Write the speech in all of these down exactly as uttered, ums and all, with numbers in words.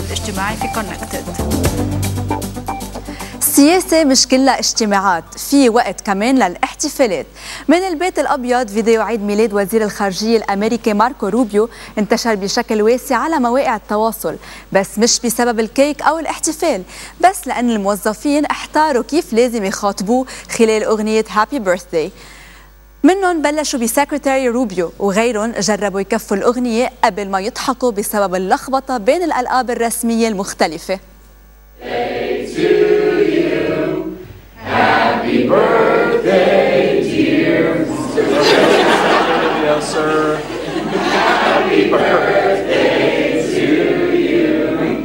الاجتماعي في كونكتد. السياسة مش كلها اجتماعات، في وقت كمان للاحتفالات. من البيت الأبيض فيديو عيد ميلاد وزير الخارجية الأمريكي ماركو روبيو انتشر بشكل واسع على مواقع التواصل، بس مش بسبب الكيك أو الاحتفال، بس لأن الموظفين احتاروا كيف لازم يخاطبوه خلال أغنية هابي بيرثداي. منهم بلشوا بسكرتاري روبيو وغيرهم جربوا يكفوا الأغنية قبل ما يضحكوا بسبب اللخبطة بين الألقاب الرسمية المختلفة. Happy birthday, dear. Yes, sir. Happy birthday to you.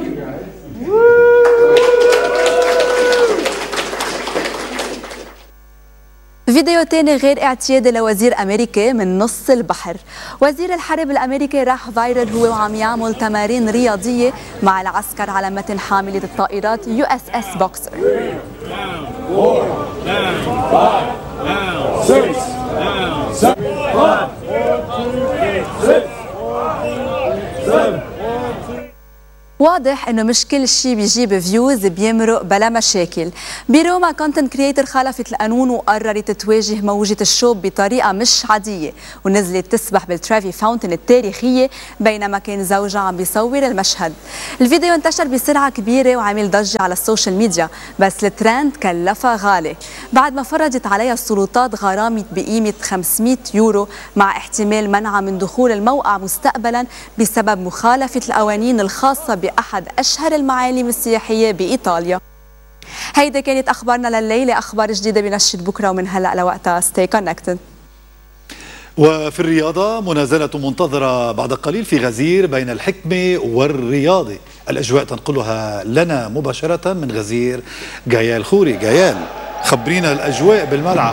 فيديو تاني غير اعتيادي لوزير أمريكي من نص البحر. وزير الحرب الأمريكي راح فايرل هو وعم يعمل تمارين رياضية مع العسكر على متن حاملة الطائرات يو اس اس بوكسر. Four, down, five, down, six, down, seven, five, four, two, six, seven. واضح انه مش كل شيء بيجيب فيوز بيمرق بلا مشاكل. بروما كونتنت كريتر خالفت القانون وقررت تواجه موجة الشوب بطريقة مش عادية، ونزلت تسبح بالترافي فاونتن التاريخية بينما كان زوجها عم بيصور المشهد. الفيديو انتشر بسرعة كبيرة وعمل ضجة على السوشيال ميديا، بس الترند كلفها غالي بعد ما فرضت عليها السلطات غرامة بقيمة خمسمئة يورو مع احتمال منعها من دخول الموقع مستقبلا بسبب مخالفة القوانين الخاصة ب أحد أشهر المعالم السياحية بإيطاليا. هيدا كانت أخبارنا لليلة، أخبار جديدة بنشر بكرة ومن هلأ لوقتها. ستي كونكتد. وفي الرياضة منازلة منتظرة بعد قليل في غزير بين الحكمة والرياضي. الأجواء تنقلها لنا مباشرة من غزير جايال خوري. جايال، خبرينا الأجواء بالملعب.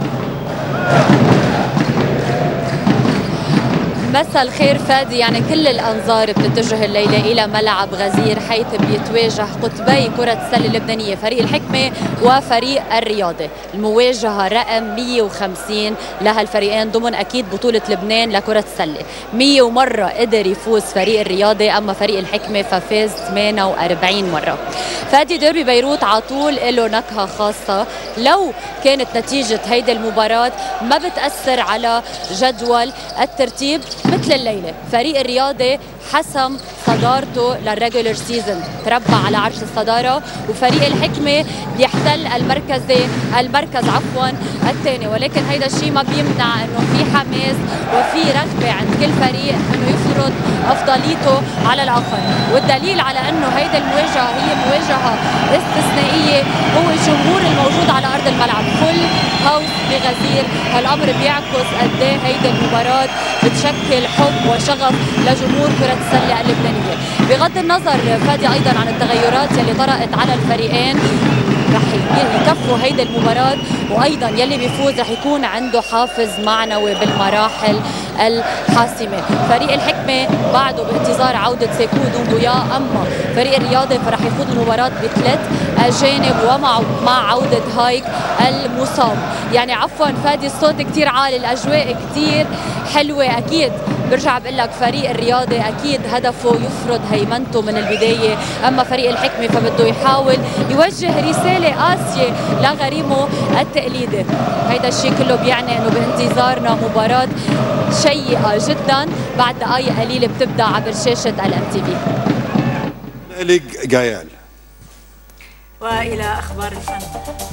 مساء الخير فادي. يعني كل الأنظار بتتجه الليلة إلى ملعب غزير حيث بيتواجه قطبي كرة السلة اللبنانية، فريق الحكمة وفريق الرياضي. المواجهة رقم مئة وخمسين لهالفريقين ضمن أكيد بطولة لبنان لكرة السلة. مئة ومرة قدر يفوز فريق الرياضي، أما فريق الحكمة ففاز ثمانية وأربعين مرة. فادي ديربي بيروت عطول له نكهة خاصة. لو كانت نتيجة هيدي المباراة ما بتأثر على جدول الترتيب مثل الليلة. فريق الرياضي حسم صدارته للريجولر سيزون، تربع على عرش الصدارة، وفريق الحكمة بيحتل المركز المركز عفوا الثاني. ولكن هيدا الشيء ما بيمنع انه في حماس وفي رغبة عند كل فريق انه يفرض افضليته على الاخر، والدليل على انه هيدا المواجهة هي مواجهة استثنائية هو الجمهور الموجود على ارض الملعب. فل هاوس بغزير، هالامر بيعكس قد ايه هيدي المباراة بتشكل حب وشغف لجمهور كرة السلة اللبنانية. بغض النظر فادي ايضا عن التغيرات يلي طرأت على الفريقين، رح يكفوا هيدي المباراة، وايضا يلي بيفوز رح يكون عنده حافز معنوي بالمراحل الحاسمة. فريق الحكمة بعده بانتظار عودة سيكو دومبويا، اما فريق الرياضي فرح يخوض المباراة بثلاث اجانب ومع مع عودة هايك المصاب. يعني عفوا فادي الصوت كتير عالي، الاجواء كتير حلوة. اكيد برجع بقول لك فريق الرياضي اكيد هدفه يفرض هيمنته من البداية، اما فريق الحكمة فبده يحاول يوجه رسالة قاسية لغريمه التقليدي. هيدا الشيء كله بيعني انه بانتظارنا مباراة شيقة جدا بعد دقائق قليلة بتبدا عبر شاشة الام تي في. لك جايال. والى اخبار الفن.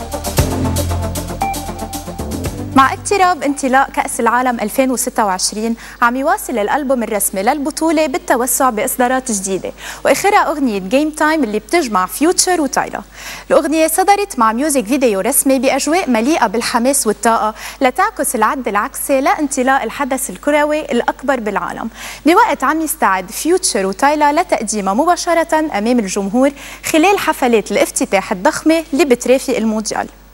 مع اقتراب انطلاق كأس العالم ألفين وستة وعشرين عم يواصل الألبوم الرسمي للبطولة بالتوسع بإصدارات جديدة، وآخرها أغنية جيم تايم اللي بتجمع فيوتشر وتايلا. الأغنية صدرت مع ميوزك فيديو رسمي بأجواء مليئة بالحماس والطاقة لتعكس العد العكسي لانطلاق الحدث الكروي الأكبر بالعالم، بوقت عم يستعد فيوتشر وتايلا لتقديمها مباشرة أمام الجمهور خلال حفلات الافتتاح الضخمة اللي بترافق المونديال.